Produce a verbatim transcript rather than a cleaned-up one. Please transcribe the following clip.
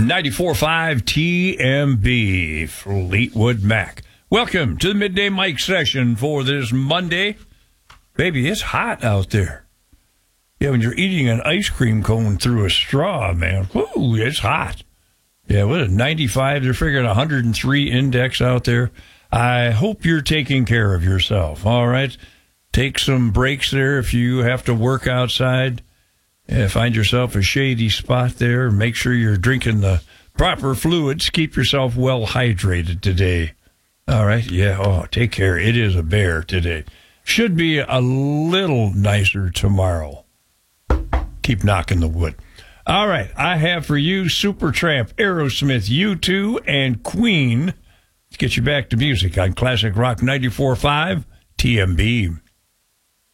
ninety-four point five T M B, Fleetwood Mac. Welcome to the Midday Mike session for this Monday. Baby, it's hot out there. Yeah, when you're eating an ice cream cone through a straw, man, whoo, it's hot. Yeah, what, ninety-five? They're figuring one hundred three index out there. I hope you're taking care of yourself, all right? Take some breaks there if you have to work outside. Yeah, find yourself a shady spot there. Make sure you're drinking the proper fluids. Keep yourself well hydrated today. All right? Yeah, oh, take care. It is a bear today. Should be a little nicer tomorrow. Keep knocking the wood. All right, I have for you Supertramp, Aerosmith, U two, and Queen. Let's get you back to music on Classic Rock ninety-four point five T M B.